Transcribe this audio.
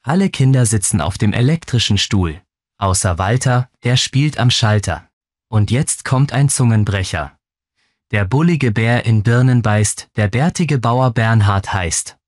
Alle Kinder sitzen auf dem elektrischen Stuhl. Außer Walter, der spielt am Schalter. Und jetzt kommt ein Zungenbrecher. Der bullige Bär in Birnen beißt, der bärtige Bauer Bernhard heißt.